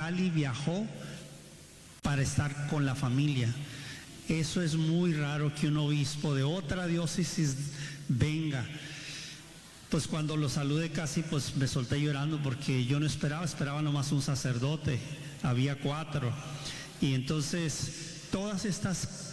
Cali viajó para estar con la familia. Eso es muy raro que un obispo de otra diócesis venga. Pues cuando lo saludé casi pues me solté llorando porque yo no esperaba nomás un sacerdote, había 4. Y entonces todas estas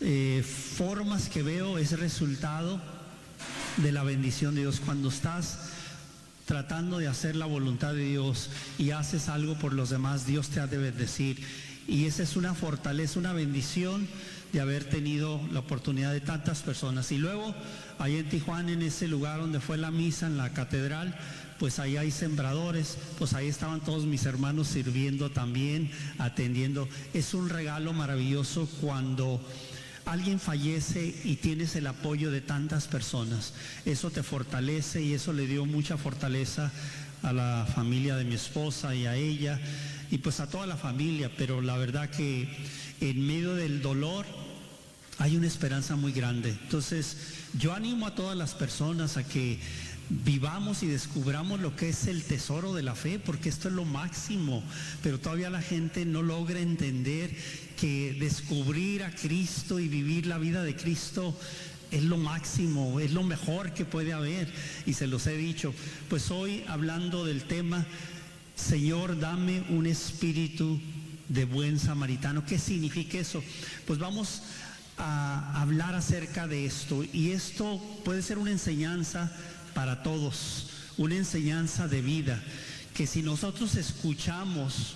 formas que veo es resultado de la bendición de Dios. Cuando estás tratando de hacer la voluntad de Dios y haces algo por los demás, Dios te ha de bendecir. Y esa es una fortaleza, una bendición de haber tenido la oportunidad de tantas personas. Y luego, ahí en Tijuana, en ese lugar donde fue la misa, en la catedral, pues ahí hay sembradores, pues ahí estaban todos mis hermanos sirviendo también, atendiendo. Es un regalo maravilloso cuando alguien fallece y tienes el apoyo de tantas personas. Eso te fortalece y eso le dio mucha fortaleza a la familia de mi esposa y a ella y pues a toda la familia. Pero la verdad que en medio del dolor hay una esperanza muy grande. Entonces yo animo a todas las personas a que vivamos y descubramos lo que es el tesoro de la fe, porque esto es lo máximo, pero todavía la gente no logra entender que descubrir a Cristo y vivir la vida de Cristo es lo máximo, es lo mejor que puede haber. Y se los he dicho, pues hoy hablando del tema, Señor, dame un espíritu de buen samaritano. ¿Qué significa eso? Pues vamos a hablar acerca de esto, y esto puede ser una enseñanza para todos, una enseñanza de vida, que si nosotros escuchamos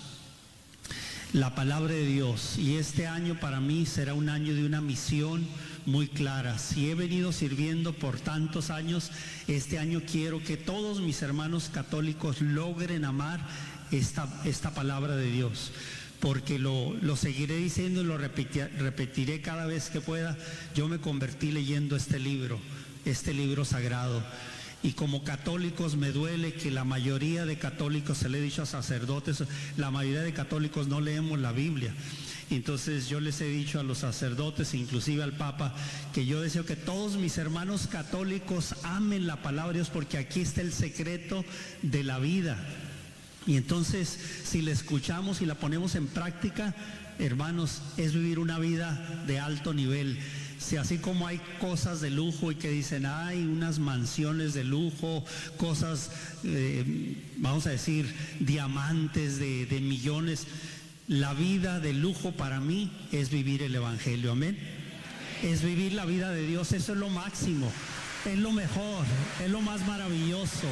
la palabra de Dios, y este año para mí será un año de una misión muy clara. Si he venido sirviendo por tantos años, este año quiero que todos mis hermanos católicos logren amar esta palabra de Dios, porque lo seguiré diciendo y lo repetiré cada vez que pueda. Yo me convertí leyendo este libro sagrado. Y como católicos me duele que la mayoría de católicos, se le he dicho a sacerdotes, la mayoría de católicos no leemos la Biblia. Entonces yo les he dicho a los sacerdotes, inclusive al Papa, que yo deseo que todos mis hermanos católicos amen la palabra de Dios, porque aquí está el secreto de la vida. Y entonces si la escuchamos y la ponemos en práctica, hermanos, es vivir una vida de alto nivel. Si así como hay cosas de lujo y que dicen, hay unas mansiones de lujo, cosas, vamos a decir, diamantes de millones, la vida de lujo para mí es vivir el Evangelio, amén. Es vivir la vida de Dios, eso es lo máximo, es lo mejor, es lo más maravilloso.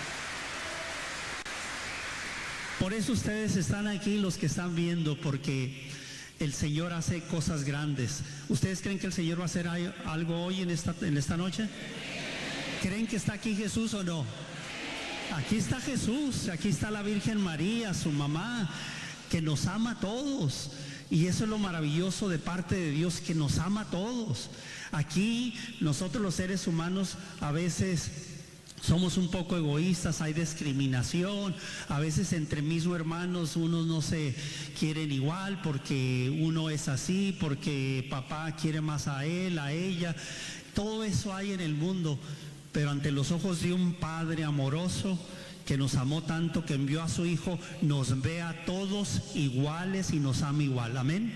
Por eso ustedes están aquí, los que están viendo, porque el Señor hace cosas grandes. ¿Ustedes creen que el Señor va a hacer algo hoy en esta noche? ¿Creen que está aquí Jesús o no? Aquí está Jesús, aquí está la Virgen María, su mamá, que nos ama a todos. Y eso es lo maravilloso de parte de Dios, que nos ama a todos. Aquí nosotros los seres humanos a veces somos un poco egoístas, hay discriminación, a veces entre mismos hermanos unos no se quieren igual porque uno es así, porque papá quiere más a él, a ella. Todo eso hay en el mundo, pero ante los ojos de un Padre amoroso que nos amó tanto, que envió a su Hijo, nos ve a todos iguales y nos ama igual, amén.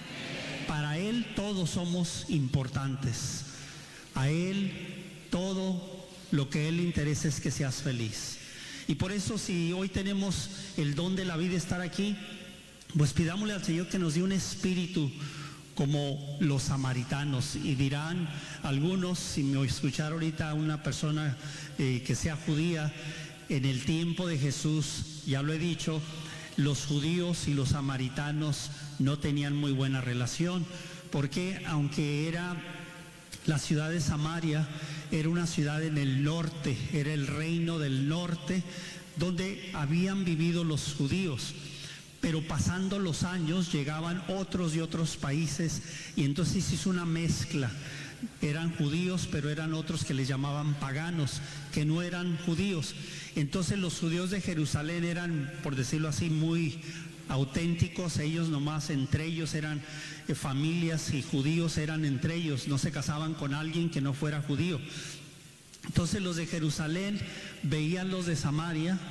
Para Él todos somos importantes, a Él todo lo que a Él le interesa es que seas feliz. Y por eso, si hoy tenemos el don de la vida, estar aquí, pues pidámosle al Señor que nos dé un espíritu como los samaritanos. Y dirán algunos, si me escuchara ahorita una persona que sea judía, en el tiempo de Jesús, ya lo he dicho, los judíos y los samaritanos no tenían muy buena relación, porque aunque era la ciudad de Samaria, era una ciudad en el norte, era el reino del norte, donde habían vivido los judíos. Pero pasando los años llegaban otros de otros países, y entonces hizo una mezcla. Eran judíos, pero eran otros que les llamaban paganos, que no eran judíos. Entonces los judíos de Jerusalén eran, por decirlo así, muy auténticos. Ellos nomás entre ellos eran familias, y judíos eran entre ellos, no se casaban con alguien que no fuera judío. Entonces los de Jerusalén veían los de Samaria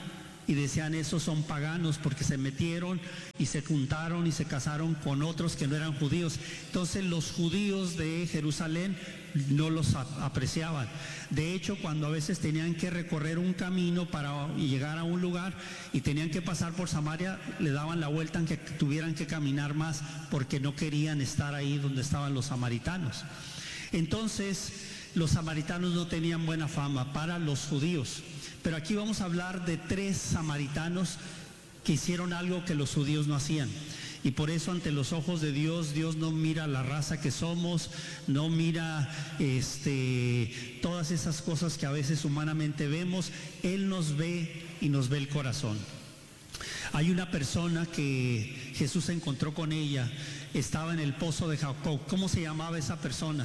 y decían esos son paganos porque se metieron y se juntaron y se casaron con otros que no eran judíos. Entonces los judíos de Jerusalén no los apreciaban. De hecho, cuando a veces tenían que recorrer un camino para llegar a un lugar y tenían que pasar por Samaria, le daban la vuelta aunque tuvieran que caminar más porque no querían estar ahí donde estaban los samaritanos. Entonces, los samaritanos no tenían buena fama para los judíos. Pero aquí vamos a hablar de 3 samaritanos que hicieron algo que los judíos no hacían. Y por eso ante los ojos de Dios, Dios no mira la raza que somos, no mira todas esas cosas que a veces humanamente vemos. Él nos ve y nos ve el corazón. Hay una persona que Jesús se encontró con ella, estaba en el pozo de Jacob. ¿Cómo se llamaba esa persona?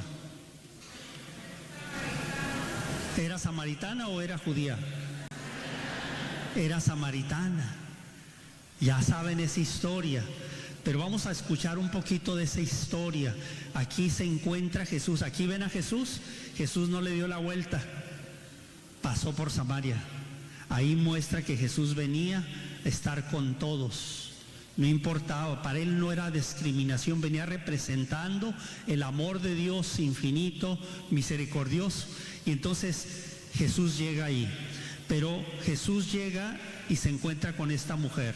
¿Era samaritana o era judía? Era samaritana. Ya saben esa historia, pero vamos a escuchar un poquito de esa historia. Aquí se encuentra Jesús, aquí ven a Jesús. Jesús no le dio la vuelta, pasó por Samaria. Ahí muestra que Jesús venía a estar con todos, no importaba, para él no era discriminación, venía representando el amor de Dios infinito, misericordioso. Y entonces Jesús llega ahí. Pero Jesús llega y se encuentra con esta mujer.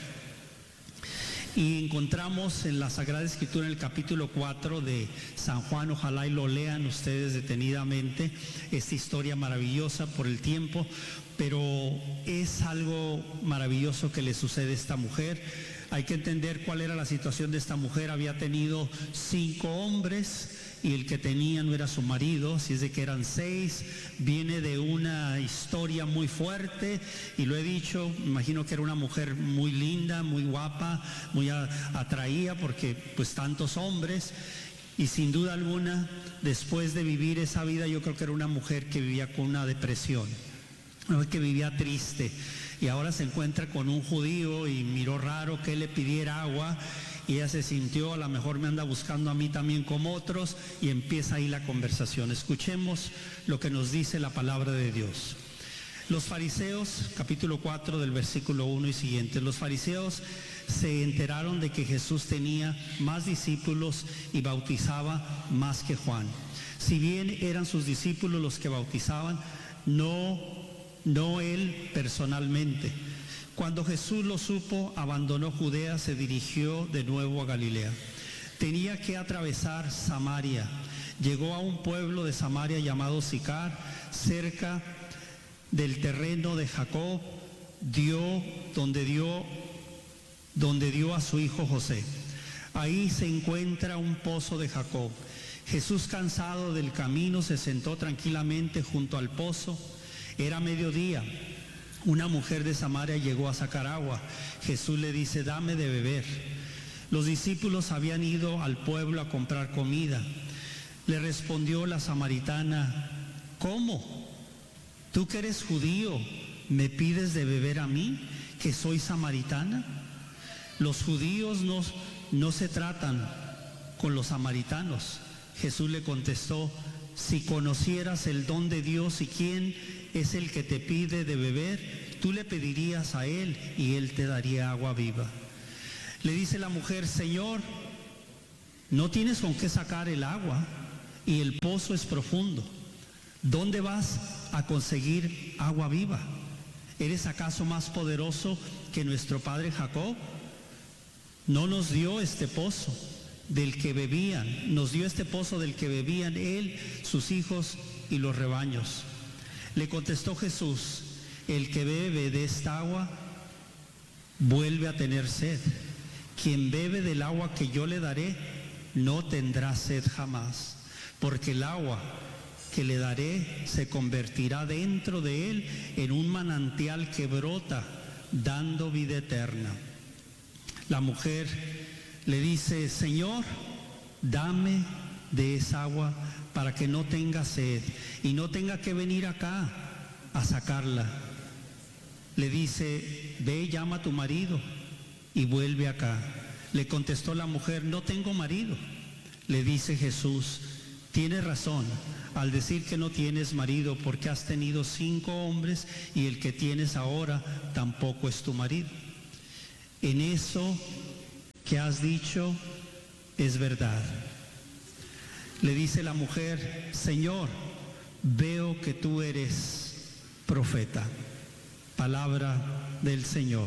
Y encontramos en la Sagrada Escritura, en el capítulo 4 de San Juan, ojalá y lo lean ustedes detenidamente, esta historia maravillosa por el tiempo, pero es algo maravilloso que le sucede a esta mujer. Hay que entender cuál era la situación de esta mujer. Había tenido 5 hombres y el que tenía no era su marido, así es de que eran 6. Viene de una historia muy fuerte y lo he dicho, me imagino que era una mujer muy linda, muy guapa, muy atraída porque pues tantos hombres, y sin duda alguna después de vivir esa vida yo creo que era una mujer que vivía con una depresión, que vivía triste, y ahora se encuentra con un judío y miró raro que él le pidiera agua. Y ella se sintió, a lo mejor me anda buscando a mí también como otros, y empieza ahí la conversación. Escuchemos lo que nos dice la palabra de Dios. Los fariseos, capítulo 4 del versículo 1 y siguientes, los fariseos se enteraron de que Jesús tenía más discípulos y bautizaba más que Juan. Si bien eran sus discípulos los que bautizaban, no él personalmente. Cuando Jesús lo supo, abandonó Judea, se dirigió de nuevo a Galilea. Tenía que atravesar Samaria. Llegó a un pueblo de Samaria llamado Sicar, cerca del terreno de Jacob, donde dio a su hijo José. Ahí se encuentra un pozo de Jacob. Jesús, cansado del camino, se sentó tranquilamente junto al pozo. Era mediodía. Una mujer de Samaria llegó a sacar agua. Jesús le dice, dame de beber. Los discípulos habían ido al pueblo a comprar comida. Le respondió la samaritana, ¿cómo? ¿Tú que eres judío, me pides de beber a mí, que soy samaritana? Los judíos no se tratan con los samaritanos. Jesús le contestó, si conocieras el don de Dios y quién es el que te pide de beber, tú le pedirías a él y él te daría agua viva. Le dice la mujer, Señor, no tienes con qué sacar el agua y el pozo es profundo. ¿Dónde vas a conseguir agua viva? ¿Eres acaso más poderoso que nuestro padre Jacob? No nos dio este pozo del que bebían, nos dio este pozo del que bebían él, sus hijos y los rebaños. Le contestó Jesús, el que bebe de esta agua vuelve a tener sed. Quien bebe del agua que yo le daré no tendrá sed jamás, porque el agua que le daré se convertirá dentro de él en un manantial que brota, dando vida eterna. La mujer le dice, Señor, dame de esa agua para que no tenga sed y no tenga que venir acá a sacarla. Le dice, ve, llama a tu marido y vuelve acá. Le contestó la mujer, no tengo marido. Le dice Jesús, Tienes razón al decir que no tienes marido, porque has tenido 5 hombres y el que tienes ahora tampoco es tu marido. En eso que has dicho es verdad. Le dice la mujer: Señor, veo que tú eres profeta. Palabra del Señor.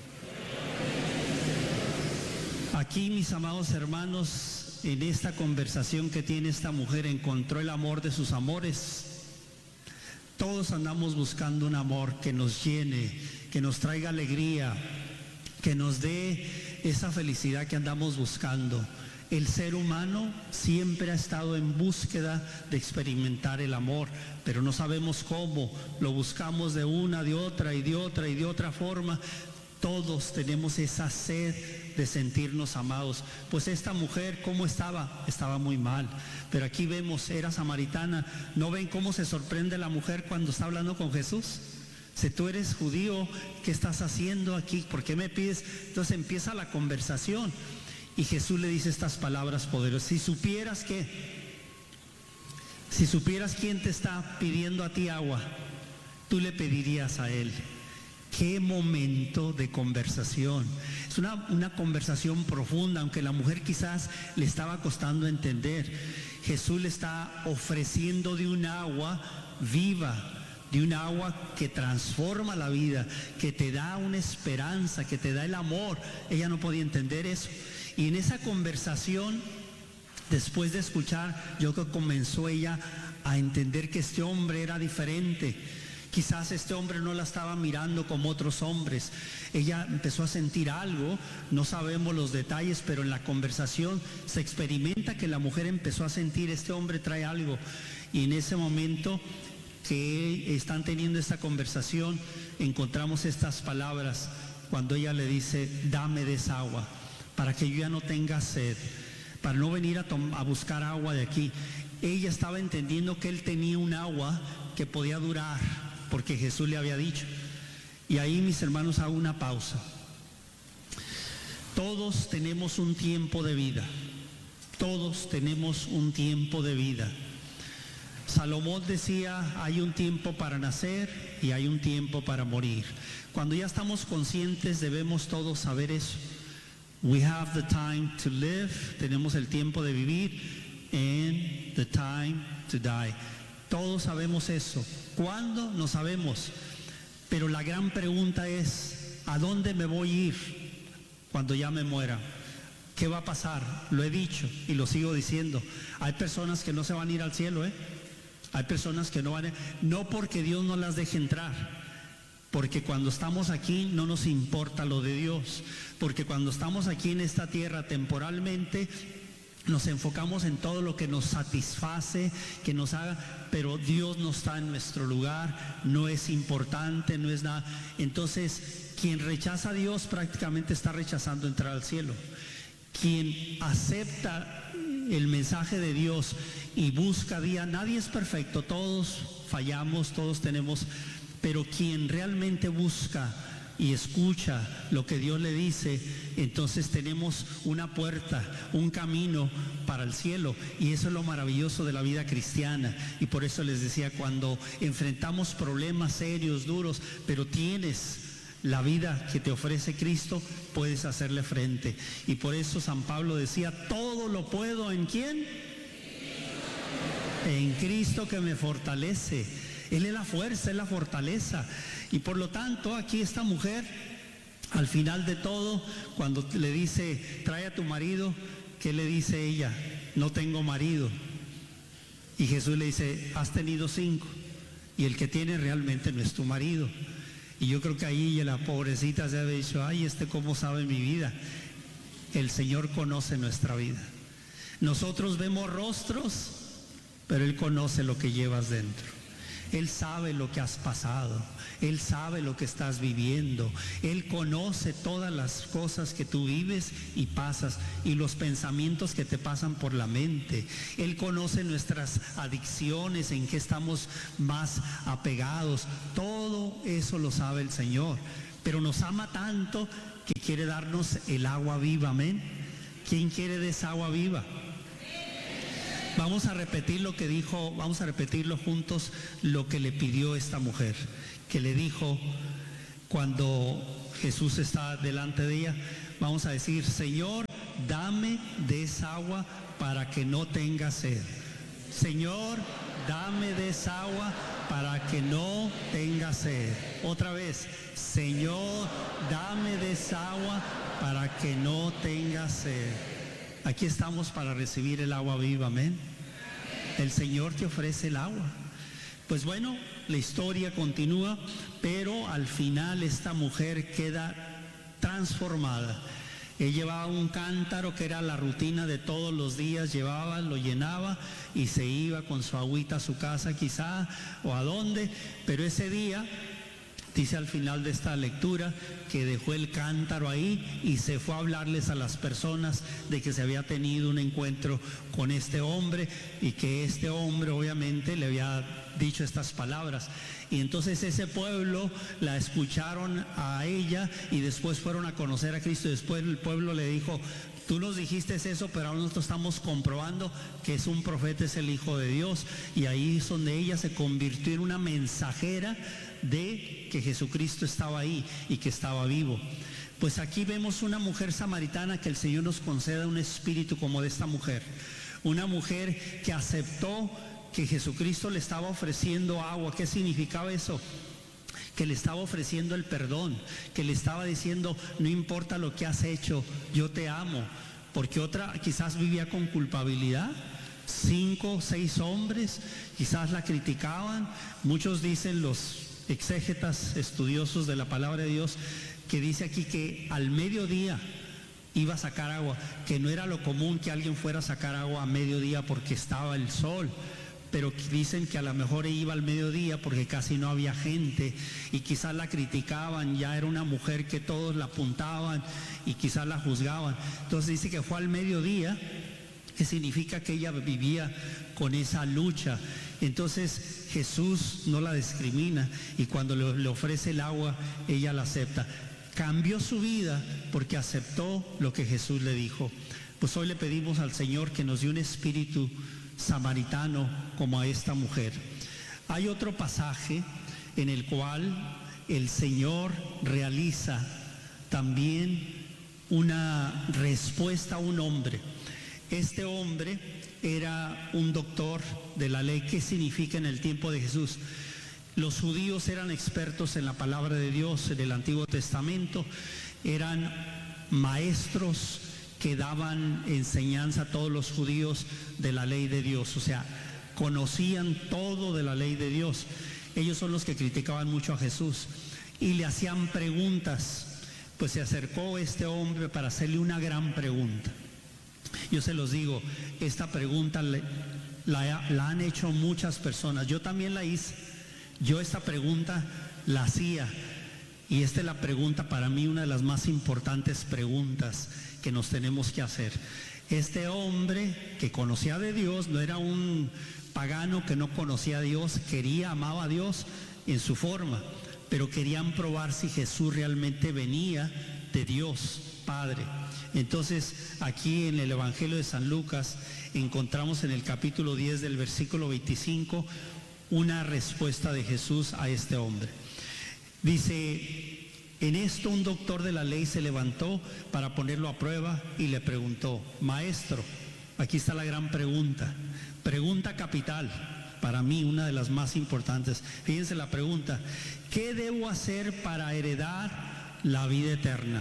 Aquí, mis amados hermanos, en esta conversación que tiene esta mujer, encontró el amor de sus amores. Todos andamos buscando un amor que nos llene, que nos traiga alegría, que nos dé esa felicidad que andamos buscando. El ser humano siempre ha estado en búsqueda de experimentar el amor, pero no sabemos cómo. Lo buscamos de una, de otra y de otra y de otra forma. Todos tenemos esa sed de sentirnos amados. Pues esta mujer, ¿cómo estaba? Estaba muy mal. Pero aquí vemos, era samaritana. ¿No ven cómo se sorprende la mujer cuando está hablando con Jesús? Si tú eres judío, ¿qué estás haciendo aquí? ¿Por qué me pides? Entonces empieza la conversación. Y Jesús le dice estas palabras poderosas: si supieras quién te está pidiendo a ti agua, tú le pedirías a él. Qué momento de conversación. Es una conversación profunda, aunque la mujer quizás le estaba costando entender. Jesús le está ofreciendo de un agua viva, de un agua que transforma la vida, que te da una esperanza, que te da el amor. Ella no podía entender eso. Y en esa conversación, después de escuchar, yo creo que comenzó ella a entender que este hombre era diferente. Quizás este hombre no la estaba mirando como otros hombres. Ella empezó a sentir algo, no sabemos los detalles, pero en la conversación se experimenta que la mujer empezó a sentir: este hombre trae algo. Y en ese momento que están teniendo esta conversación, encontramos estas palabras cuando ella le dice: dame de esa agua, para que yo ya no tenga sed, para no venir a buscar agua de aquí. Ella estaba entendiendo que él tenía un agua que podía durar, porque Jesús le había dicho. Y ahí, mis hermanos, hago una pausa. Todos tenemos un tiempo de vida. Todos tenemos un tiempo de vida. Salomón decía: hay un tiempo para nacer y hay un tiempo para morir. Cuando ya estamos conscientes, debemos todos saber eso. We have the time to live, tenemos el tiempo de vivir, and the time to die. Todos sabemos eso. ¿Cuándo? No sabemos. Pero la gran pregunta es: ¿a dónde me voy a ir cuando ya me muera? ¿Qué va a pasar? Lo he dicho y lo sigo diciendo. Hay personas que no se van a ir al cielo, Hay personas que no van a... No porque Dios no las deje entrar, porque cuando estamos aquí no nos importa lo de Dios, porque cuando estamos aquí en esta tierra temporalmente nos enfocamos en todo lo que nos satisface, que nos haga, pero Dios no está en nuestro lugar, no es importante, no es nada. Entonces, quien rechaza a Dios prácticamente está rechazando entrar al cielo. Quien acepta el mensaje de Dios y busca día, nadie es perfecto, todos fallamos, todos tenemos, pero quien realmente busca y escucha lo que Dios le dice, entonces tenemos una puerta, un camino para el cielo. Y eso es lo maravilloso de la vida cristiana. Y por eso les decía, cuando enfrentamos problemas serios, duros, pero tienes la vida que te ofrece Cristo, puedes hacerle frente. Y por eso San Pablo decía: todo lo puedo, ¿en quién? En Cristo que me fortalece. Él es la fuerza, es la fortaleza. Y por lo tanto, aquí esta mujer, al final de todo, cuando le dice: trae a tu marido, ¿qué le dice ella? No tengo marido. Y Jesús le dice: has tenido 5 y el que tiene realmente no es tu marido. Y yo creo que ahí la pobrecita se había dicho: ay, ¿cómo sabe mi vida? El Señor conoce nuestra vida. Nosotros vemos rostros, pero Él conoce lo que llevas dentro. Él sabe lo que has pasado, Él sabe lo que estás viviendo, Él conoce todas las cosas que tú vives y pasas, y los pensamientos que te pasan por la mente. Él conoce nuestras adicciones, en qué estamos más apegados. Todo eso lo sabe el Señor, pero nos ama tanto que quiere darnos el agua viva. Amén. ¿Quién quiere de esa agua viva? Vamos a repetir lo que dijo, vamos a repetirlo juntos, lo que le pidió esta mujer, que le dijo cuando Jesús está delante de ella. Vamos a decir: Señor, dame de esa agua para que no tenga sed. Señor, dame de esa agua para que no tenga sed. Otra vez: Señor, dame de esa agua para que no tenga sed. Aquí estamos para recibir el agua viva, amén. El Señor te ofrece el agua. Pues bueno, la historia continúa, pero al final esta mujer queda transformada. Ella llevaba un cántaro que era la rutina de todos los días, llevaba, lo llenaba y se iba con su agüita a su casa quizá, o a dónde, pero ese día, dice al final de esta lectura, que dejó el cántaro ahí y se fue a hablarles a las personas de que se había tenido un encuentro con este hombre y que este hombre obviamente le había dicho estas palabras. Y entonces ese pueblo la escucharon a ella y después fueron a conocer a Cristo. Después el pueblo le dijo: tú nos dijiste eso, pero ahora nosotros estamos comprobando que es un profeta, es el Hijo de Dios. Y ahí es donde ella se convirtió en una mensajera de que Jesucristo estaba ahí y que estaba vivo. Pues aquí vemos una mujer samaritana, que el Señor nos conceda un espíritu como de esta mujer. Una mujer que aceptó que Jesucristo le estaba ofreciendo agua. ¿Qué significaba eso? Que le estaba ofreciendo el perdón, que le estaba diciendo: no importa lo que has hecho, yo te amo. Porque otra quizás vivía con culpabilidad. 5, 6 hombres quizás la criticaban. Muchos dicen, los exégetas estudiosos de la palabra de Dios, que dice aquí que al mediodía iba a sacar agua, que no era lo común que alguien fuera a sacar agua a mediodía porque estaba el sol, pero dicen que a lo mejor iba al mediodía porque casi no había gente y quizás la criticaban, ya era una mujer que todos la apuntaban y quizás la juzgaban. Entonces dice que fue al mediodía, que significa que ella vivía con esa lucha. Entonces Jesús no la discrimina y cuando le ofrece el agua, ella la acepta. Cambió su vida porque aceptó lo que Jesús le dijo. Pues hoy le pedimos al Señor que nos dé un espíritu samaritano como a esta mujer. Hay otro pasaje en el cual el Señor realiza también una respuesta a un hombre. Este hombre era un doctor de la ley. ¿Qué significa en el tiempo de Jesús? Los judíos eran expertos en la palabra de Dios, en el Antiguo Testamento. Eran maestros que daban enseñanza a todos los judíos de la ley de Dios. O sea, conocían todo de la ley de Dios. Ellos son los que criticaban mucho a Jesús y le hacían preguntas. Pues se acercó este hombre para hacerle una gran pregunta. Yo se los digo, esta pregunta la han hecho muchas personas. Yo también la hice. Yo esta pregunta la hacía. Y esta es la pregunta, para mí, una de las más importantes preguntas que nos tenemos que hacer. Este hombre que conocía de Dios, no era un pagano que no conocía a Dios, amaba a Dios en su forma, pero querían probar si Jesús realmente venía de Dios Padre. Entonces, aquí en el Evangelio de San Lucas encontramos en el capítulo 10 del versículo 25 una respuesta de Jesús a este hombre. Dice: en esto un doctor de la ley se levantó para ponerlo a prueba y le preguntó: Maestro, aquí está la gran pregunta capital, para mí una de las más importantes. Fíjense la pregunta: ¿qué debo hacer para heredar la vida eterna?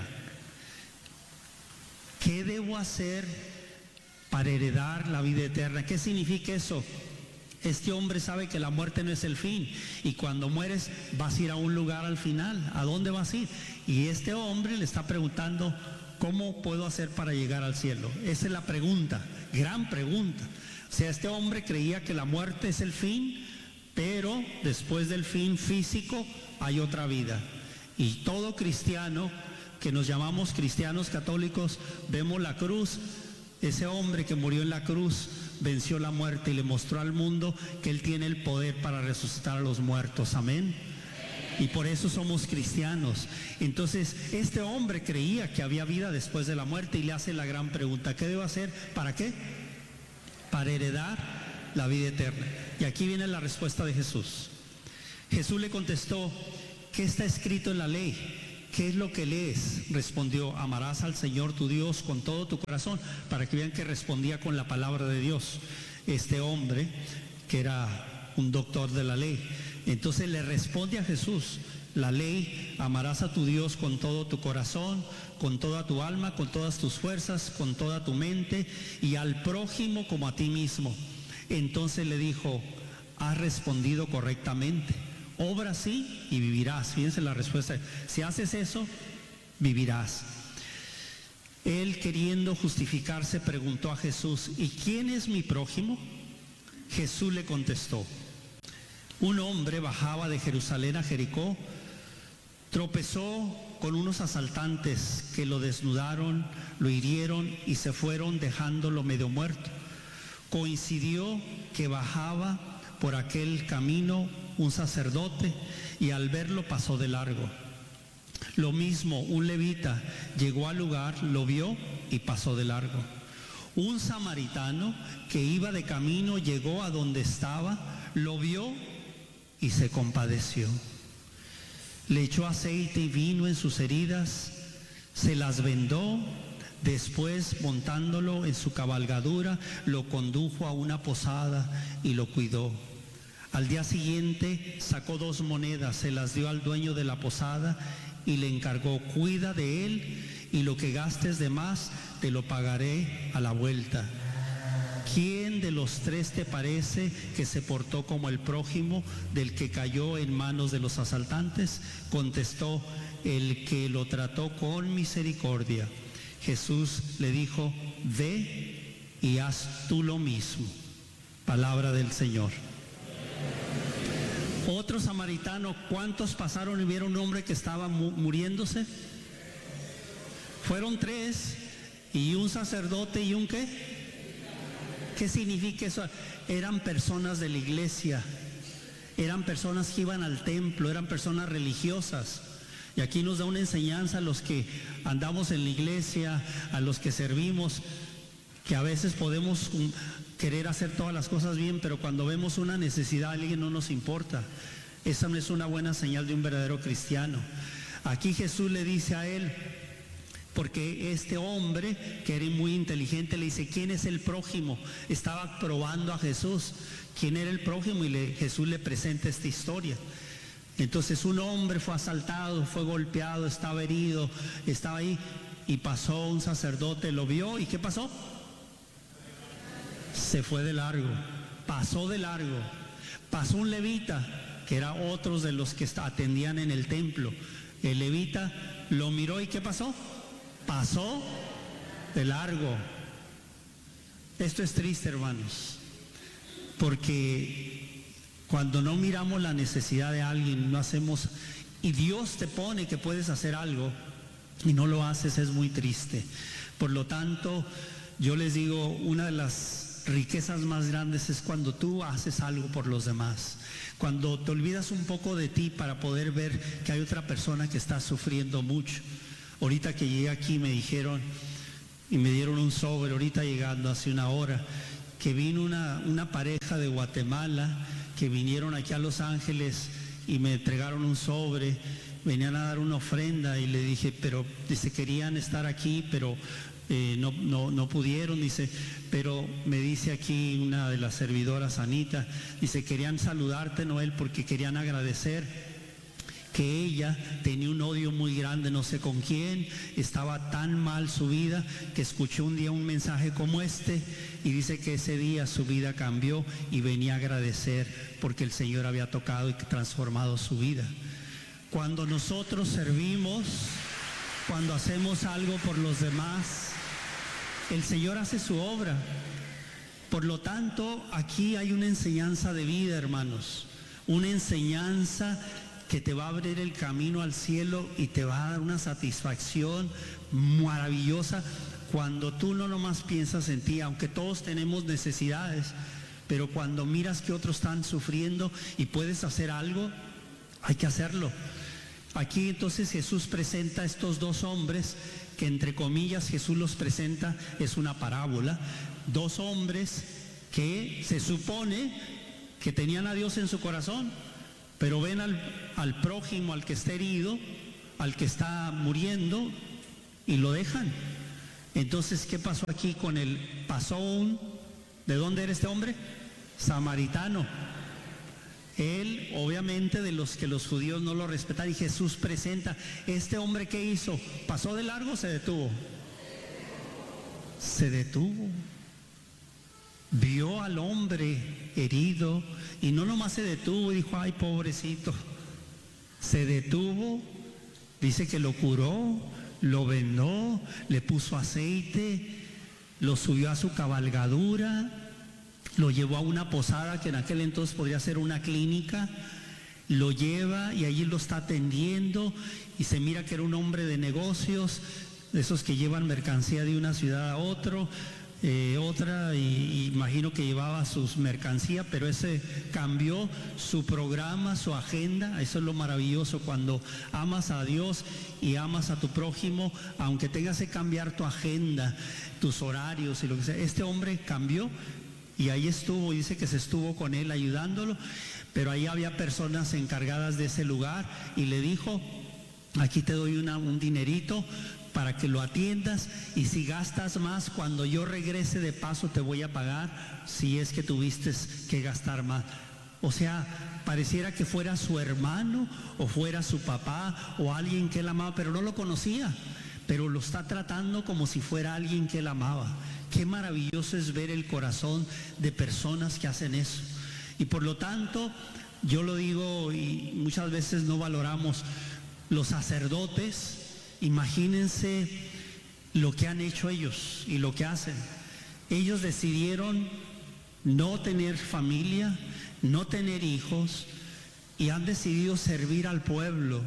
¿Qué debo hacer para heredar la vida eterna? ¿Qué significa eso? Este hombre sabe que la muerte no es el fin y cuando mueres vas a ir a un lugar al final. ¿A dónde vas a ir? Y este hombre le está preguntando: ¿cómo puedo hacer para llegar al cielo? Esa es la pregunta, gran pregunta. O sea, este hombre creía que la muerte es el fin, pero después del fin físico hay otra vida. Y todo cristiano, que nos llamamos cristianos católicos, vemos la cruz. Ese hombre que murió en la cruz venció la muerte y le mostró al mundo que Él tiene el poder para resucitar a los muertos. Amén. Y por eso somos cristianos. Entonces, este hombre creía que había vida después de la muerte y le hace la gran pregunta: ¿qué debo hacer? ¿Para qué? para heredar la vida eterna. Y aquí viene la respuesta de Jesús. Jesús le contestó: ¿qué está escrito en la ley? ¿Qué es lo que lees? Respondió: amarás al Señor tu Dios con todo tu corazón. Para que vean que respondía con la palabra de Dios este hombre, que era un doctor de la ley. Entonces le responde a Jesús: la ley, amarás a tu Dios con todo tu corazón, con toda tu alma, con todas tus fuerzas, con toda tu mente, y al prójimo como a ti mismo. Entonces le dijo: has respondido correctamente. Obra así y vivirás. Fíjense la respuesta: si haces eso, vivirás. Él, queriendo justificarse, preguntó a Jesús: ¿y quién es mi prójimo? Jesús le contestó: un hombre bajaba de Jerusalén a Jericó, tropezó con unos asaltantes que lo desnudaron, lo hirieron y se fueron dejándolo medio muerto. Coincidió que bajaba por aquel camino un sacerdote y al verlo pasó de largo. Lo mismo, un levita llegó al lugar, lo vio y pasó de largo. Un samaritano que iba de camino llegó a donde estaba, lo vio y se compadeció. Le echó aceite y vino en sus heridas, se las vendó. Después, montándolo en su cabalgadura, lo condujo a una posada y lo cuidó. Al día siguiente sacó 2 monedas, se las dio al dueño de la posada y le encargó: cuida de él y lo que gastes de más te lo pagaré a la vuelta. ¿Quién de los 3 te parece que se portó como el prójimo del que cayó en manos de los asaltantes? Contestó: el que lo trató con misericordia. Jesús le dijo: ve y haz tú lo mismo. Palabra del Señor. Otro samaritano, ¿cuántos pasaron y vieron un hombre que estaba muriéndose? Fueron 3, y un sacerdote y un ¿qué? ¿Qué significa eso? Eran personas de la iglesia, eran personas que iban al templo, eran personas religiosas. Y aquí nos da una enseñanza a los que andamos en la iglesia, a los que servimos, que a veces podemos querer hacer todas las cosas bien, pero cuando vemos una necesidad de alguien no nos importa. Esa no es una buena señal de un verdadero cristiano. Aquí Jesús le dice a él, porque este hombre, que era muy inteligente, le dice: ¿quién es el prójimo? Estaba probando a Jesús quién era el prójimo, y Jesús le presenta esta historia. Entonces un hombre fue asaltado, fue golpeado, estaba herido, estaba ahí, y pasó un sacerdote, lo vio, ¿y qué pasó? Se fue de largo, pasó de largo. Pasó un levita, que era otros de los que atendían en el templo. El levita lo miró, ¿y qué pasó? Pasó de largo. Esto es triste, hermanos, porque cuando no miramos la necesidad de alguien, no hacemos, y Dios te pone que puedes hacer algo y no lo haces, es muy triste. Por lo tanto, yo les digo, una de las riquezas más grandes es cuando tú haces algo por los demás, cuando te olvidas un poco de ti para poder ver que hay otra persona que está sufriendo mucho. Ahorita que llegué aquí me dijeron y me dieron un sobre, ahorita llegando hace una hora, que vino una pareja de Guatemala que vinieron aquí a Los Ángeles y me entregaron un sobre, venían a dar una ofrenda, y le dije, pero dice, querían estar aquí, pero no pudieron, dice, pero me dice aquí una de las servidoras, Anita, dice, querían saludarte, Noel, porque querían agradecer que ella tenía un odio muy grande, no sé con quién, estaba tan mal su vida, que escuchó un día un mensaje como este, y dice que ese día su vida cambió y venía a agradecer porque el Señor había tocado y transformado su vida. Cuando nosotros servimos, cuando hacemos algo por los demás, el Señor hace su obra. Por lo tanto, aquí hay una enseñanza de vida, hermanos, una enseñanza que te va a abrir el camino al cielo y te va a dar una satisfacción maravillosa cuando tú no nomás piensas en ti, aunque todos tenemos necesidades, pero cuando miras que otros están sufriendo y puedes hacer algo, hay que hacerlo. Aquí entonces Jesús presenta a estos 2 hombres, que entre comillas Jesús los presenta, es una parábola, 2 hombres que se supone que tenían a Dios en su corazón, pero ven al prójimo, al que está herido, al que está muriendo, y lo dejan. Entonces, ¿qué pasó aquí con él? ¿De dónde era este hombre? Samaritano. Él, obviamente, de los que los judíos no lo respetan, y Jesús presenta, ¿este hombre qué hizo? ¿Pasó de largo o se detuvo? Se detuvo. Vio al hombre herido y no nomás se detuvo y dijo, ay, pobrecito. Se detuvo, dice que lo curó, lo vendó, le puso aceite, lo subió a su cabalgadura, lo llevó a una posada que en aquel entonces podría ser una clínica, lo lleva y allí lo está atendiendo y se mira que era un hombre de negocios, de esos que llevan mercancía de una ciudad a otra, y imagino que llevaba sus mercancías, pero ese cambió su programa, su agenda. Eso es lo maravilloso cuando amas a Dios y amas a tu prójimo, aunque tengas que cambiar tu agenda, tus horarios y lo que sea. Este hombre cambió y ahí estuvo, dice que se estuvo con él ayudándolo, pero ahí había personas encargadas de ese lugar y le dijo, aquí te doy un dinerito para que lo atiendas, y si gastas más, cuando yo regrese de paso te voy a pagar, si es que tuviste que gastar más. O sea, pareciera que fuera su hermano o fuera su papá o alguien que él amaba, pero no lo conocía, pero lo está tratando como si fuera alguien que él amaba. Qué maravilloso es ver el corazón de personas que hacen eso. Y por lo tanto, yo lo digo y muchas veces no valoramos, los sacerdotes, imagínense lo que han hecho ellos y lo que hacen. Ellos decidieron no tener familia, no tener hijos, y han decidido servir al pueblo.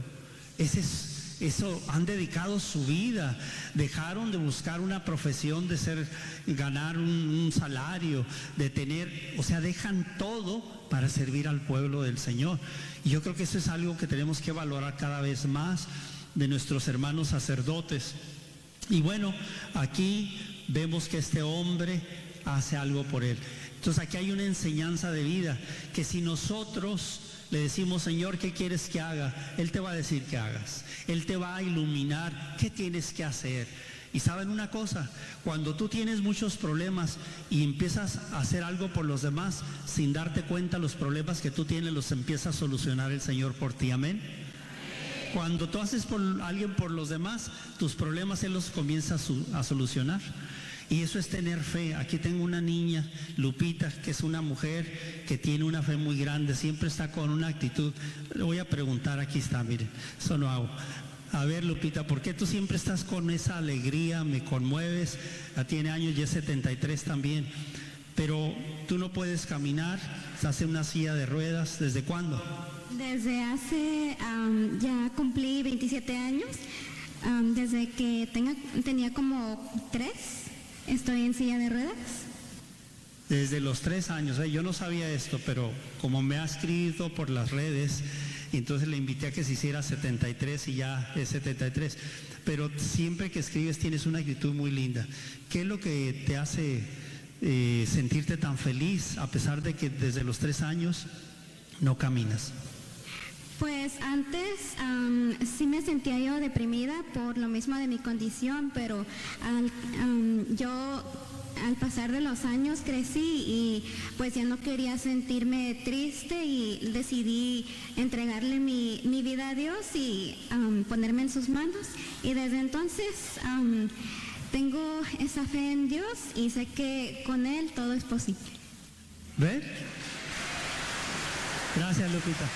Eso han dedicado su vida, dejaron de buscar una profesión, ganar un salario, de tener, o sea, dejan todo para servir al pueblo del Señor. Y yo creo que eso es algo que tenemos que valorar cada vez más de nuestros hermanos sacerdotes. Y bueno, aquí vemos que este hombre hace algo por él. Entonces aquí hay una enseñanza de vida, que si nosotros le decimos, Señor, ¿qué quieres que haga? Él te va a decir que hagas. Él te va a iluminar qué tienes que hacer. Y saben una cosa, cuando tú tienes muchos problemas y empiezas a hacer algo por los demás, sin darte cuenta, los problemas que tú tienes los empieza a solucionar el Señor por ti. Amén. Cuando tú haces por alguien por los demás, tus problemas Él los comienza a solucionar. Y eso es tener fe. Aquí tengo una niña, Lupita, que es una mujer que tiene una fe muy grande, siempre está con una actitud. Le voy a preguntar, aquí está, miren, eso no hago. A ver, Lupita, ¿por qué tú siempre estás con esa alegría? Me conmueves. Ya tiene años, ya es 73 también. Pero tú no puedes caminar, estás en una silla de ruedas. ¿Desde cuándo? Desde hace, ya cumplí 27 años. Desde que tenía como 3, estoy en silla de ruedas. Desde los 3 años, yo no sabía esto, pero como me ha escrito por las redes, entonces le invité a que se hiciera 73 y ya es 73. Pero siempre que escribes tienes una actitud muy linda. ¿Qué es lo que te hace sentirte tan feliz a pesar de que desde los 3 años no caminas? Pues antes sí me sentía yo deprimida por lo mismo de mi condición, pero al pasar de los años crecí y pues ya no quería sentirme triste y decidí entregarle mi vida a Dios y ponerme en sus manos. Y desde entonces tengo esa fe en Dios y sé que con Él todo es posible. ¿Ven? Gracias, Lupita.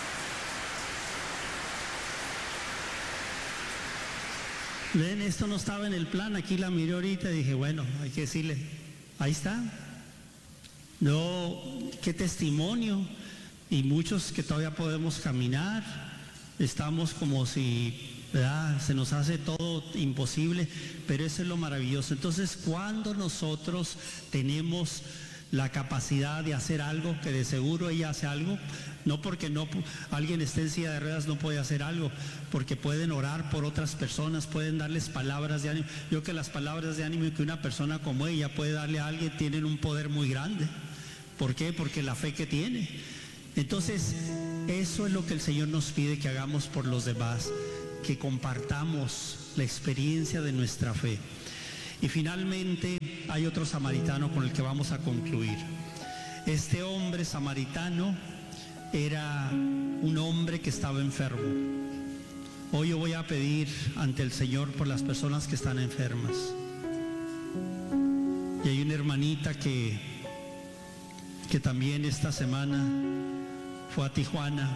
Ven, esto no estaba en el plan, aquí la miré ahorita y dije, bueno, hay que decirle, ahí está. No, qué testimonio. Y muchos que todavía podemos caminar, estamos como si, ¿verdad?, se nos hace todo imposible, pero eso es lo maravilloso. Entonces, cuando nosotros tenemos la capacidad de hacer algo, que de seguro ella hace algo, no porque alguien esté en silla de ruedas no puede hacer algo, porque pueden orar por otras personas, pueden darles palabras de ánimo. Yo creo que las palabras de ánimo que una persona como ella puede darle a alguien tienen un poder muy grande. ¿Por qué? Porque la fe que tiene. Entonces, eso es lo que el Señor nos pide que hagamos por los demás, que compartamos la experiencia de nuestra fe. Y finalmente hay otro samaritano con el que vamos a concluir. Este hombre samaritano era un hombre que estaba enfermo. Hoy yo voy a pedir ante el Señor por las personas que están enfermas. Y hay una hermanita que también esta semana fue a Tijuana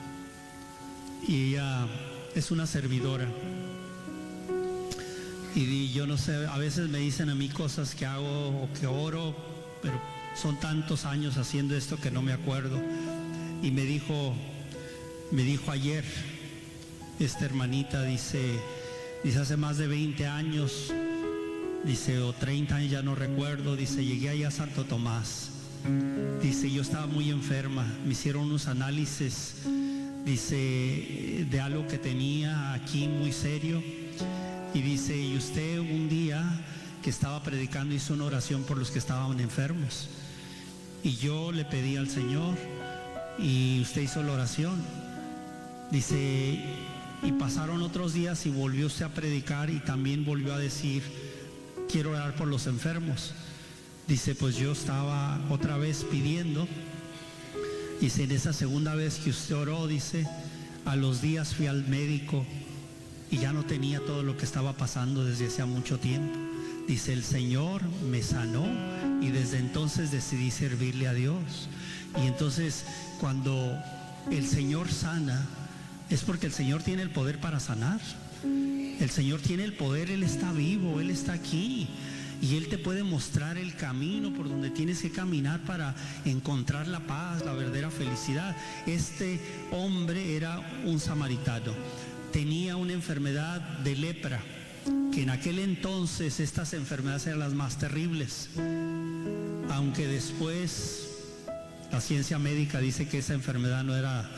y ella es una servidora. Y yo no sé, a veces me dicen a mí cosas que hago o que oro, pero son tantos años haciendo esto que no me acuerdo. Y me dijo ayer, esta hermanita, dice hace más de 20 años, dice, o 30 años, ya no recuerdo, dice, llegué allá a Santo Tomás. Dice, yo estaba muy enferma, me hicieron unos análisis, dice, de algo que tenía aquí muy serio. Y dice, y usted un día que estaba predicando hizo una oración por los que estaban enfermos. Y yo le pedí al Señor y usted hizo la oración. Dice, y pasaron otros días y volvió usted a predicar y también volvió a decir, quiero orar por los enfermos. Dice, pues yo estaba otra vez pidiendo. Dice, en esa segunda vez que usted oró, dice, a los días fui al médico y ya no tenía todo lo que estaba pasando desde hacía mucho tiempo. Dice, el Señor me sanó y desde entonces decidí servirle a Dios. Y entonces cuando el Señor sana, es porque el Señor tiene el poder para sanar. El Señor tiene el poder, Él está vivo, Él está aquí. Y Él te puede mostrar el camino por donde tienes que caminar para encontrar la paz, la verdadera felicidad. Este hombre era un samaritano. Tenía una enfermedad de lepra, que en aquel entonces estas enfermedades eran las más terribles. Aunque después la ciencia médica dice que esa enfermedad no era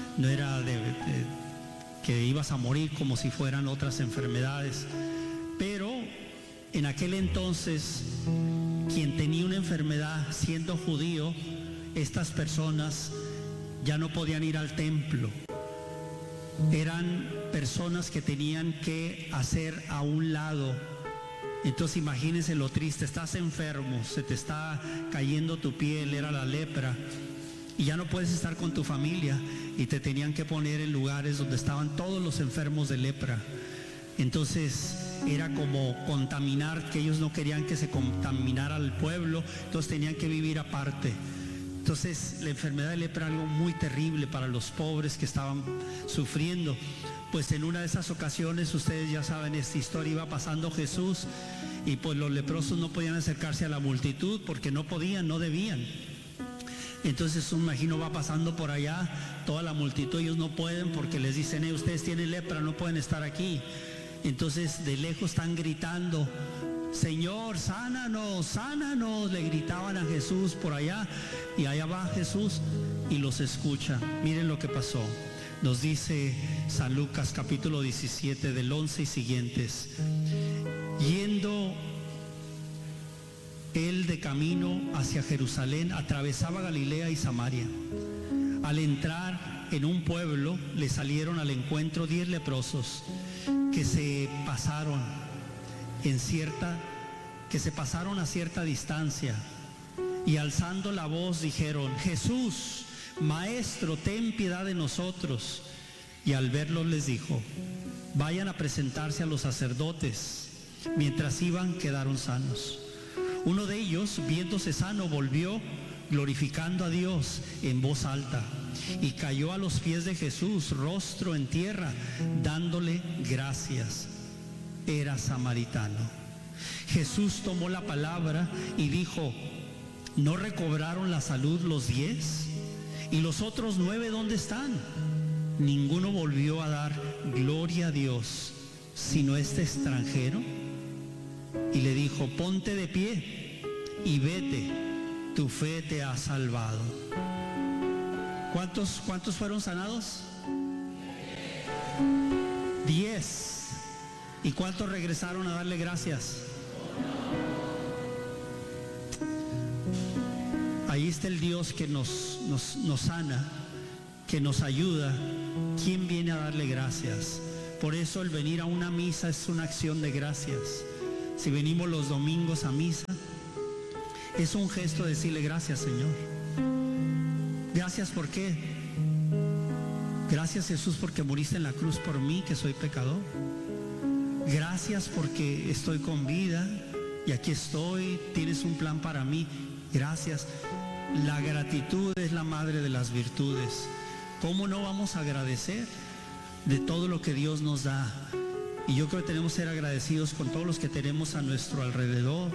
que ibas a morir como si fueran otras enfermedades. Pero en aquel entonces, quien tenía una enfermedad siendo judío, estas personas ya no podían ir al templo. Eran personas que tenían que hacer a un lado. Entonces imagínense lo triste, estás enfermo, se te está cayendo tu piel, era la lepra, y ya no puedes estar con tu familia, y te tenían que poner en lugares donde estaban todos los enfermos de lepra. Entonces era como contaminar, que ellos no querían que se contaminara al pueblo, entonces tenían que vivir aparte. Entonces la enfermedad de lepra era algo muy terrible para los pobres que estaban sufriendo. Pues en una de esas ocasiones, ustedes ya saben esta historia, iba pasando Jesús y pues los leprosos no podían acercarse a la multitud porque no podían, no debían. Entonces me imagino va pasando por allá toda la multitud, ellos no pueden porque les dicen, ustedes tienen lepra, no pueden estar aquí. Entonces de lejos están gritando, Señor, sánanos, sánanos, le gritaban a Jesús por allá, y allá va Jesús y los escucha. Miren lo que pasó. Nos dice San Lucas capítulo 17 del 11 y siguientes. Yendo él de camino hacia Jerusalén, atravesaba Galilea y Samaria. Al entrar en un pueblo, le salieron al encuentro 10 leprosos que se pasaron a cierta distancia, y alzando la voz dijeron, Jesús, Maestro, ten piedad de nosotros. Y al verlos les dijo, vayan a presentarse a los sacerdotes. Mientras iban, quedaron sanos. Uno de ellos, viéndose sano, volvió glorificando a Dios en voz alta, y cayó a los pies de Jesús, rostro en tierra, dándole gracias. Era samaritano. Jesús tomó la palabra y dijo, ¿no recobraron la salud los 10? ¿Y los otros 9 dónde están? Ninguno volvió a dar gloria a Dios, sino este extranjero. Y le dijo, ponte de pie y vete, tu fe te ha salvado. ¿Cuántos fueron sanados? 10. ¿Y cuántos regresaron a darle gracias? Ahí está el Dios que nos sana, que nos ayuda. ¿Quién viene a darle gracias? Por eso el venir a una misa es una acción de gracias. Si venimos los domingos a misa, es un gesto de decirle gracias, Señor. Gracias, ¿por qué? Gracias, Jesús, porque moriste en la cruz por mí, que soy pecador. Gracias porque estoy con vida y aquí estoy, tienes un plan para mí. Gracias. La gratitud es la madre de las virtudes. ¿Cómo no vamos a agradecer de todo lo que Dios nos da? Y yo creo que tenemos que ser agradecidos con todos los que tenemos a nuestro alrededor,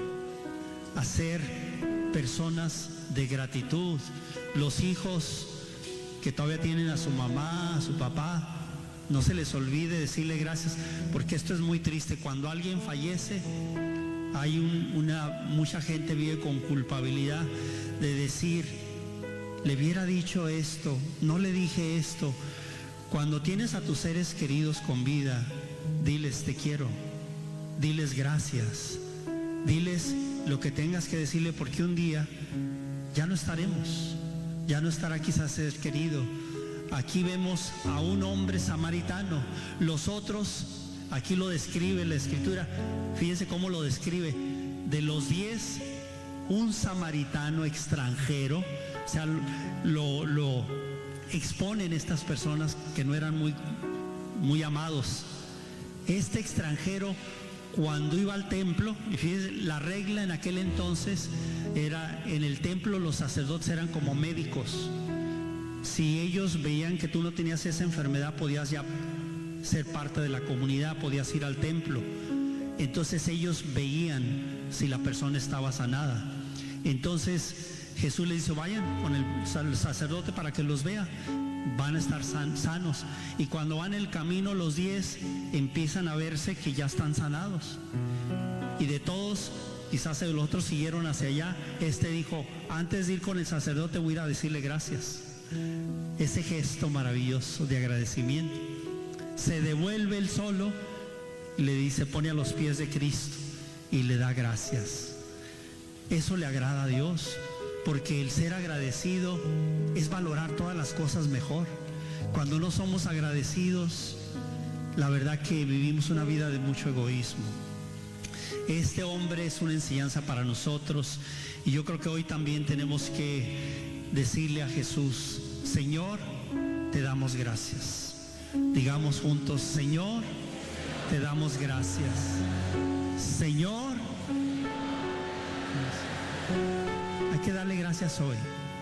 a ser personas de gratitud. Los hijos que todavía tienen a su mamá, a su papá, no se les olvide decirle gracias, porque esto es muy triste. Cuando alguien fallece, hay mucha gente vive con culpabilidad de decir, le hubiera dicho esto, no le dije esto. Cuando tienes a tus seres queridos con vida, diles te quiero, diles gracias, diles lo que tengas que decirle, porque un día ya no estaremos, ya no estará quizás ser querido. Aquí vemos a un hombre samaritano. Los otros, aquí lo describe la Escritura. Fíjense cómo lo describe. De los 10, un samaritano extranjero. O sea, lo exponen estas personas que no eran muy amados. Este extranjero, cuando iba al templo, y fíjense, la regla en aquel entonces era, en el templo los sacerdotes eran como médicos. Si ellos veían que tú no tenías esa enfermedad, podías ya ser parte de la comunidad, podías ir al templo. Entonces ellos veían si la persona estaba sanada. Entonces Jesús les dice, vayan con el sacerdote para que los vea, van a estar sanos. Y cuando van en el camino, los 10 empiezan a verse que ya están sanados. Y de todos, quizás los otros siguieron hacia allá. Este dijo, antes de ir con el sacerdote voy a ir a decirle gracias. Ese gesto maravilloso de agradecimiento. Se devuelve él solo y le dice, pone a los pies de Cristo y le da gracias. Eso le agrada a Dios, porque el ser agradecido es valorar todas las cosas mejor. Cuando no somos agradecidos, la verdad que vivimos una vida de mucho egoísmo. Este hombre es una enseñanza para nosotros, y yo creo que hoy también tenemos que decirle a Jesús, Señor, te damos gracias. Digamos juntos, Señor, te damos gracias. Señor, hay que darle gracias hoy.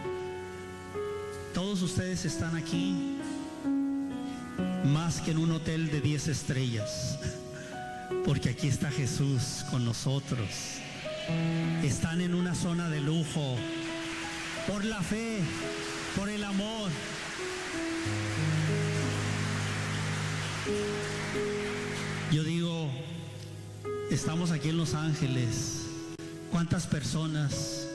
Todos ustedes están aquí más que en un hotel de 10 estrellas, porque aquí está Jesús con nosotros. Están en una zona de lujo, por la fe, por el amor. Yo digo, estamos aquí en Los Ángeles. ¿Cuántas personas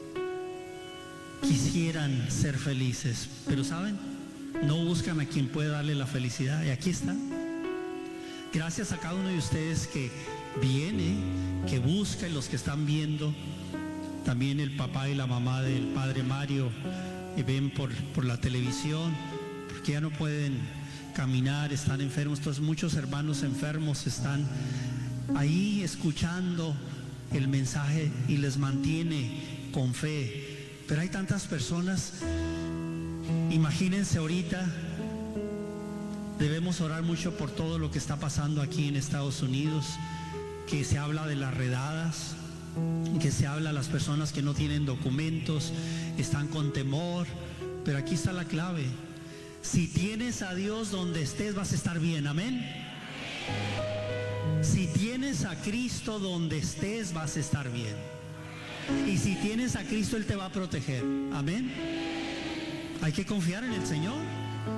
quisieran ser felices? Pero ¿saben? No buscan a quien pueda darle la felicidad. Y aquí está. Gracias a cada uno de ustedes que viene, que busca, y los que están viendo. También el papá y la mamá del padre Mario ven por la televisión, porque ya no pueden caminar, están enfermos. Entonces muchos hermanos enfermos están ahí escuchando el mensaje y les mantiene con fe. Pero hay tantas personas, imagínense ahorita, debemos orar mucho por todo lo que está pasando aquí en Estados Unidos, que se habla de las redadas, que se habla de las personas que no tienen documentos, están con temor. Pero aquí está la clave: si tienes a Dios donde estés, vas a estar bien. Amén. Si tienes a Cristo donde estés, vas a estar bien. Y si tienes a Cristo, Él te va a proteger. Amén. Hay que confiar en el Señor.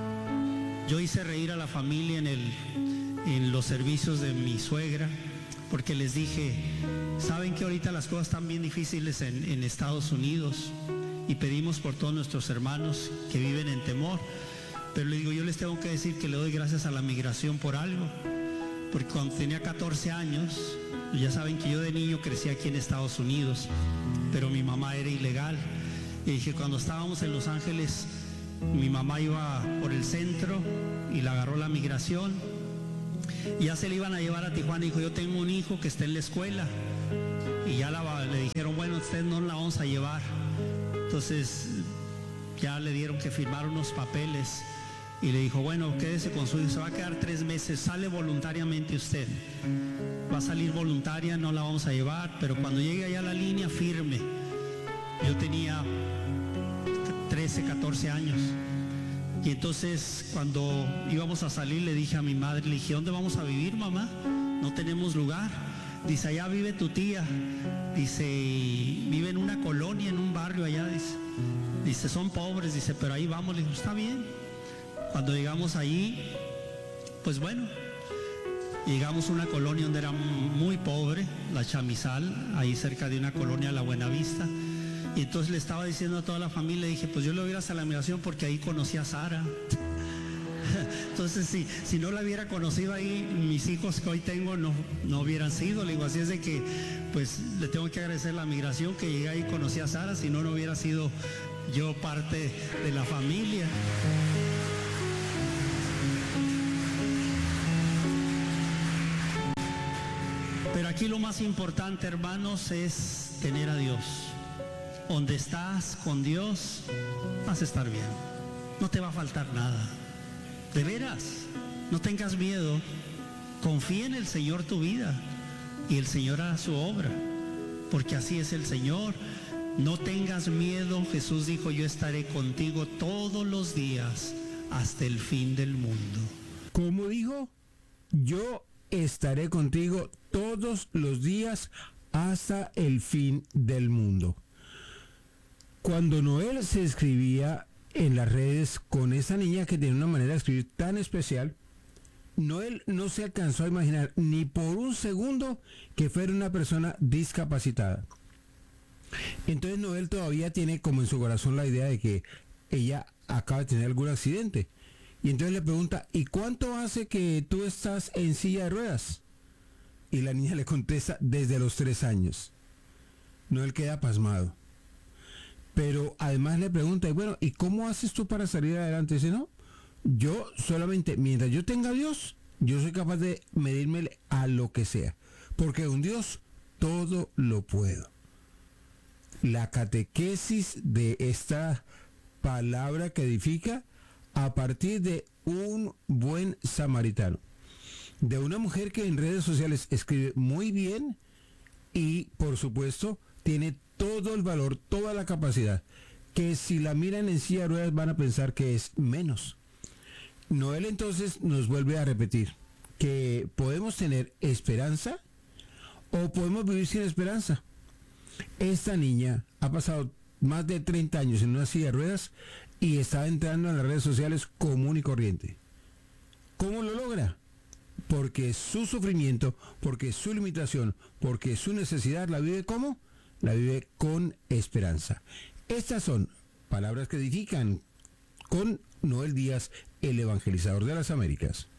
Yo hice reír a la familia en los servicios de mi suegra, porque les dije, saben que ahorita las cosas están bien difíciles en Estados Unidos y pedimos por todos nuestros hermanos que viven en temor, pero le digo, yo les tengo que decir que le doy gracias a la migración por algo, porque cuando tenía 14 años, ya saben que yo de niño crecí aquí en Estados Unidos, pero mi mamá era ilegal. Y dije, cuando estábamos en Los Ángeles, mi mamá iba por el centro y la agarró la migración. Y ya se le iban a llevar a Tijuana y dijo, yo tengo un hijo que está en la escuela. Y ya le dijeron, bueno, usted no la vamos a llevar. Entonces ya le dieron que firmar unos papeles. Y le dijo, bueno, quédese con su hijo, se va a quedar 3 meses, sale voluntariamente usted. Va a salir voluntaria, no la vamos a llevar, pero cuando llegue allá a la línea, firme. Yo tenía 13, 14 años. Y entonces cuando íbamos a salir le dije a mi madre, le dije, ¿dónde vamos a vivir, mamá? No tenemos lugar. Dice, allá vive tu tía. Dice, vive en una colonia, en un barrio allá. Dice, son pobres, dice, pero ahí vamos. Le dije, está bien. Cuando llegamos allí, pues bueno, llegamos a una colonia donde era muy pobre, la Chamizal, ahí cerca de una colonia, la Buenavista. Y entonces le estaba diciendo a toda la familia, dije, pues yo le voy a ir hasta la migración porque ahí conocí a Sara. Entonces si no la hubiera conocido ahí, mis hijos que hoy tengo no hubieran sido. Le digo, así es de que pues le tengo que agradecer la migración que llegué ahí y conocí a Sara, si no hubiera sido yo parte de la familia. Pero aquí lo más importante, hermanos, es tener a Dios. Donde estás con Dios, vas a estar bien. No te va a faltar nada. De veras, no tengas miedo. Confía en el Señor tu vida y el Señor hará su obra, porque así es el Señor. No tengas miedo. Jesús dijo, yo estaré contigo todos los días hasta el fin del mundo. ¿Cómo dijo? Yo estaré contigo todos los días hasta el fin del mundo. Cuando Noel se escribía en las redes con esa niña que tiene una manera de escribir tan especial, Noel no se alcanzó a imaginar ni por un segundo que fuera una persona discapacitada. Entonces Noel todavía tiene como en su corazón la idea de que ella acaba de tener algún accidente. Y entonces le pregunta, ¿y cuánto hace que tú estás en silla de ruedas? Y la niña le contesta, desde los 3 años. Noel queda pasmado. Pero además le pregunta, y bueno, ¿y cómo haces tú para salir adelante? Dice, no, yo solamente, mientras yo tenga a Dios, yo soy capaz de medirme a lo que sea. Porque con Dios todo lo puedo. La catequesis de esta palabra que edifica a partir de un buen samaritano. De una mujer que en redes sociales escribe muy bien y, por supuesto, tiene todo el valor, toda la capacidad, que si la miran en silla de ruedas van a pensar que es menos. Noel entonces nos vuelve a repetir que podemos tener esperanza o podemos vivir sin esperanza. Esta niña ha pasado más de 30 años en una silla de ruedas y está entrando en las redes sociales común y corriente. ¿Cómo lo logra? Porque su sufrimiento, porque su limitación, porque su necesidad la vive ¿cómo? La vive con esperanza. Estas son palabras que edifican con Noel Díaz, el evangelizador de las Américas.